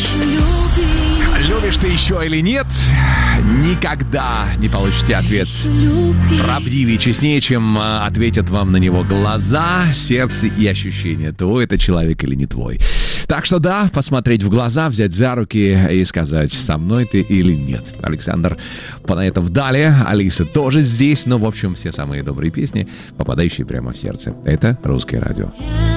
Любишь ты еще или нет? Никогда не получите ответ правдивее, честнее, чем ответят вам на него глаза, сердце и ощущения. Твой это человек или не твой. Так что да, посмотреть в глаза, взять за руки и сказать, со мной ты или нет. Александр Панаетов далее, Алиса тоже здесь, но в общем все самые добрые песни, попадающие прямо в сердце. Это «Русское радио».